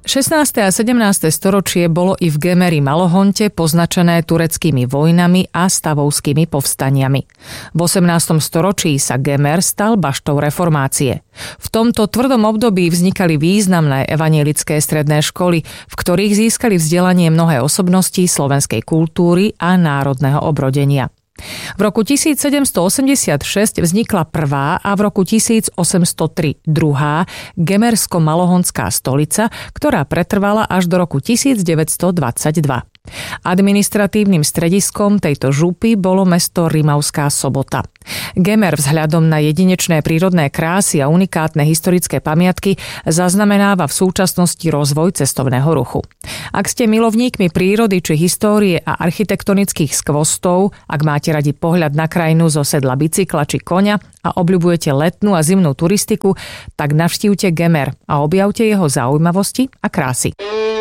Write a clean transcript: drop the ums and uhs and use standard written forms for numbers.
16. a 17. storočie bolo i v Gemeri Malohonte poznačené tureckými vojnami a stavovskými povstaniami. V 18. storočí sa Gemer stal baštou reformácie. V tomto tvrdom období vznikali významné evanjelické stredné školy, v ktorých získali vzdelanie mnohé osobnosti slovenskej kultúry a národného obrodenia. V roku 1786 vznikla prvá a v roku 1803 druhá gemersko-malohonská stolica, ktorá pretrvala až do roku 1922. Administratívnym strediskom tejto župy bolo mesto Rimavská Sobota. Gemer vzhľadom na jedinečné prírodné krásy a unikátne historické pamiatky zaznamenáva v súčasnosti rozvoj cestovného ruchu. Ak ste milovníkmi prírody či histórie a architektonických skvostov, ak máte radi pohľad na krajinu zo sedla bicykla či koňa a obľubujete letnú a zimnú turistiku, tak navštívte Gemer a objavte jeho zaujímavosti a krásy.